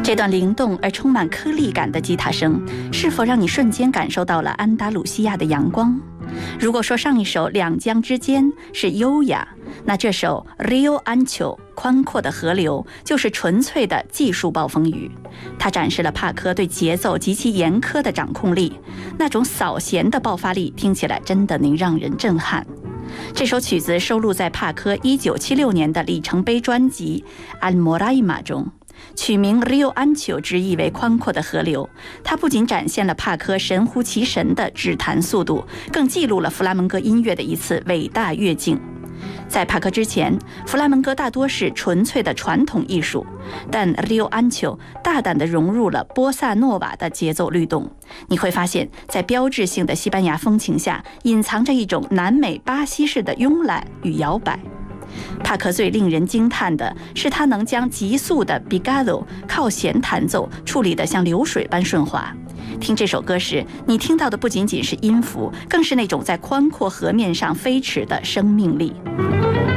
这段灵动而充满颗粒感的吉他声，是否让你瞬间感受到了安达鲁西亚的阳光？如果说上一首两江之间是优雅，那这首 Rio Ancho 宽阔的河流就是纯粹的技术暴风雨。它展示了帕科对节奏极其严苛的掌控力，那种扫弦的爆发力听起来真的能让人震撼。这首曲子收录在帕科1976年的里程碑专辑 Almoraima 中，取名 Rio Ancho 直译为宽阔的河流。它不仅展现了帕科神乎其神的指弹速度，更记录了弗拉门戈音乐的一次伟大跃进。在帕科之前，弗拉门戈大多是纯粹的传统艺术，但 Rio Ancho 大胆地融入了波萨诺瓦的节奏律动。你会发现，在标志性的西班牙风情下，隐藏着一种南美巴西式的慵懒与摇摆。帕科最令人惊叹的是，他能将急速的 Bigado 靠弦弹奏处理得像流水般顺滑。听这首歌时，你听到的不仅仅是音符，更是那种在宽阔河面上飞驰的生命力。